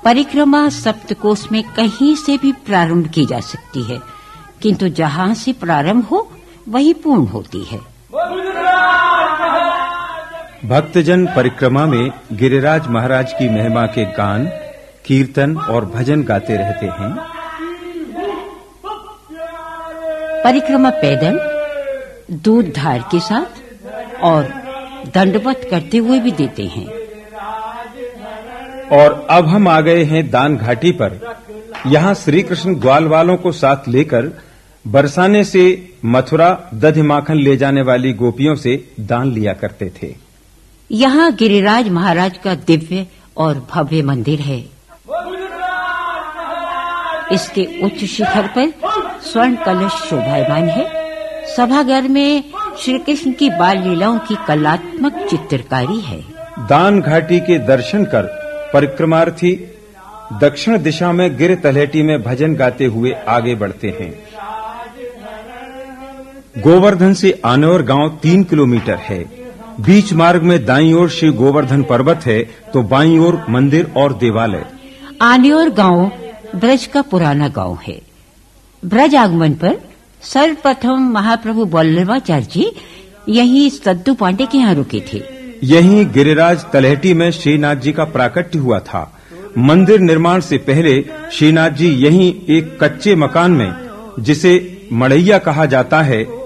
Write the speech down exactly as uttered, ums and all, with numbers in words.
परिक्रमा सप्तकोश में कहीं से भी प्रारंभ की जा सकती है, किंतु जहां से प्रारंभ हो वही पूर्ण होती है। भक्तजन परिक्रमा में गिरिराज महाराज की महिमा के गान, कीर्तन और भजन गाते रहते हैं। परिक्रमा पैदल, दूध धार के साथ और दंडवत करते हुए भी देते हैं। और अब हम आ गए हैं दान घाटी पर। यहाँ श्री कृष्ण ग्वाल वालों को साथ लेकर बरसाने से मथुरा दधि माखन ले जाने वाली गोपियों से दान लिया करते थे। यहाँ गिरिराज महाराज का दिव्य और भव्य मंदिर है। इसके उच्च शिखर पर स्वर्ण कलश शोभायमान है। सभागार में श्री कृष्ण की बाल लीलाओं की कलात्मक चित्रकारी है। दान घाटी के दर्शन कर परिक्रमार्थी दक्षिण दिशा में गिर तलहटी में भजन गाते हुए आगे बढ़ते हैं। गोवर्धन से आनौर गांव तीन किलोमीटर है। बीच मार्ग में दाईं ओर श्री गोवर्धन पर्वत है तो बाईं ओर मंदिर और देवालय। आनौर गांव ब्रज का पुराना गांव है। ब्रज आगमन पर सर्वप्रथम महाप्रभु वल्लभाचार्य जी यहीं सद्दू पांडे के यहाँ रुके थे। यहीं गिरिराज तलहटी में श्रीनाथ जी का प्राकट्य हुआ था। मंदिर निर्माण से पहले श्रीनाथ जी यहीं एक कच्चे मकान में, जिसे मड़ैया कहा जाता है,